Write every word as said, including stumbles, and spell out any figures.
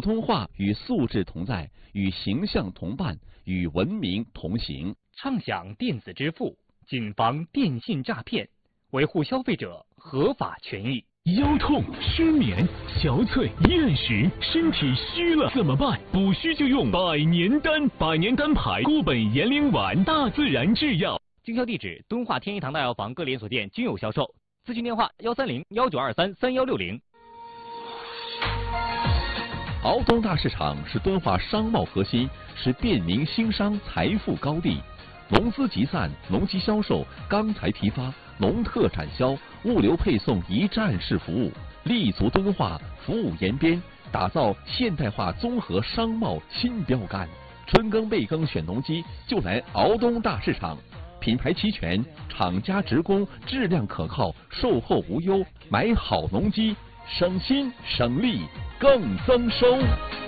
通话与素质同在，与形象同伴，与文明同行。 畅享电子支付，谨防电信诈骗，维护消费者合法权益。 腰痛、失眠、憔悴、厌食，身体虚了怎么办？补虚就用百年丹，百年丹牌固本延龄丸，大自然制药。 经销地址：敦化天一堂大药房各连锁店均有销售。咨询电话：幺三零幺九二三三幺六零。 敖东大市场是敦化商贸核心，是便民兴商财富高地。农资集散、农机销售、钢材批发、农特产销、物流配送一站式服务，立足敦化，服务延边，打造现代化综合商贸新标杆。春耕备耕选农机，就来敖东大市场。品牌齐全，厂家直供，质量可靠，售后无忧。买好农机，省心省力更增收。